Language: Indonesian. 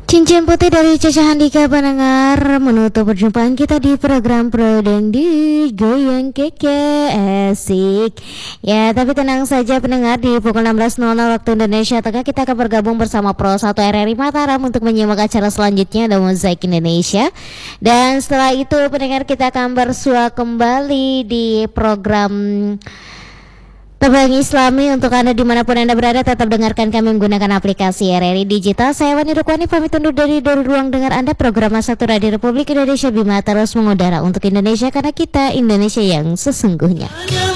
Cincin putih dari Caca Handika pendengar menutup perjumpaan kita di program Prodeng di Goyang Keke Asik. Ya, tapi tenang saja pendengar, di pukul 16.00 waktu Indonesia Tengah kita akan bergabung bersama Pro 1 RRI Mataram untuk menyimak acara selanjutnya, ada Mozaik Indonesia. Dan setelah itu pendengar, kita akan bersua kembali di program Tebang Islami. Untuk Anda dimanapun Anda berada, tetap dengarkan kami menggunakan aplikasi RRI Digital. Saya Wani Rukwani pamit undur dari ruang dengar Anda. Program Satu Radio Republik Indonesia Bima terus mengudara untuk Indonesia, karena kita Indonesia yang sesungguhnya.